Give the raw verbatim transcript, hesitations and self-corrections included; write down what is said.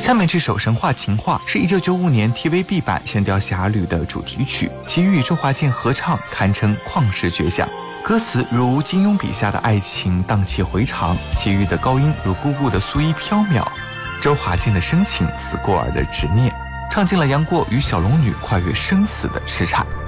下面这首神话情话是一九九五年 T V B 版《神雕侠侣》的主题曲，其与周华健合唱堪称旷世绝响。歌词如金庸笔下的爱情荡气回肠，齐豫的高音如姑姑的素衣飘渺，周华健的深情似过儿的执念，唱尽了杨过与小龙女跨越生死的痴缠。